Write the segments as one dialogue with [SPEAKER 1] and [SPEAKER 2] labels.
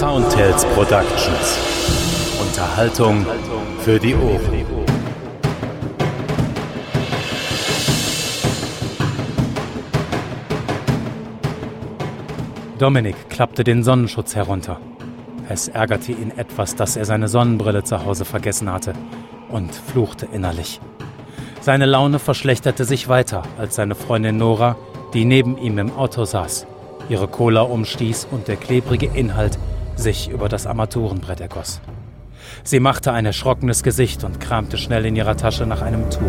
[SPEAKER 1] Soundtales Productions. Unterhaltung für die Ohren. Dominik klappte den Sonnenschutz herunter. Es ärgerte ihn etwas, dass er seine Sonnenbrille zu Hause vergessen hatte und fluchte innerlich. Seine Laune verschlechterte sich weiter, als seine Freundin Nora, die neben ihm im Auto saß, ihre Cola umstieß und der klebrige Inhalt sich über das Armaturenbrett ergoss. Sie machte ein erschrockenes Gesicht und kramte schnell in ihrer Tasche nach einem Tuch.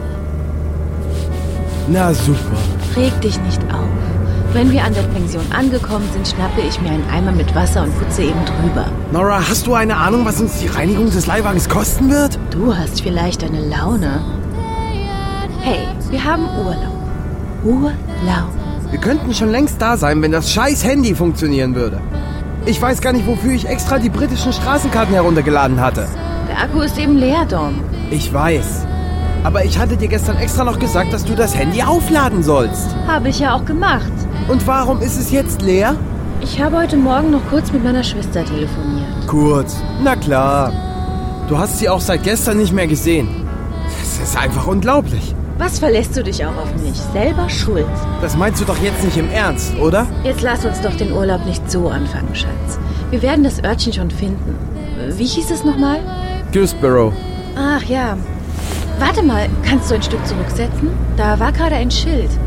[SPEAKER 2] Na super.
[SPEAKER 3] Reg dich nicht auf. Wenn wir an der Pension angekommen sind, schnappe ich mir einen Eimer mit Wasser und putze eben drüber.
[SPEAKER 2] Nora, hast du eine Ahnung, was uns die Reinigung des Leihwagens kosten wird?
[SPEAKER 3] Du hast vielleicht eine Laune. Hey, wir haben Urlaub. Urlaub.
[SPEAKER 2] Wir könnten schon längst da sein, wenn das scheiß Handy funktionieren würde. Ich weiß gar nicht, wofür ich extra die britischen Straßenkarten heruntergeladen hatte.
[SPEAKER 3] Der Akku ist eben leer, Dom.
[SPEAKER 2] Ich weiß. Aber ich hatte dir gestern extra noch gesagt, dass du das Handy aufladen sollst.
[SPEAKER 3] Habe ich ja auch gemacht.
[SPEAKER 2] Und warum ist es jetzt leer?
[SPEAKER 3] Ich habe heute Morgen noch kurz mit meiner Schwester telefoniert.
[SPEAKER 2] Kurz? Na klar. Du hast sie auch seit gestern nicht mehr gesehen. Das ist einfach unglaublich.
[SPEAKER 3] Was verlässt du dich auch auf mich? Selber schuld.
[SPEAKER 2] Das meinst du doch jetzt nicht im Ernst, oder?
[SPEAKER 3] Jetzt lass uns doch den Urlaub nicht so anfangen, Schatz. Wir werden das Örtchen schon finden. Wie hieß es nochmal?
[SPEAKER 2] Guilsborough.
[SPEAKER 3] Ach ja. Warte mal, kannst du ein Stück zurücksetzen? Da war gerade ein Schild.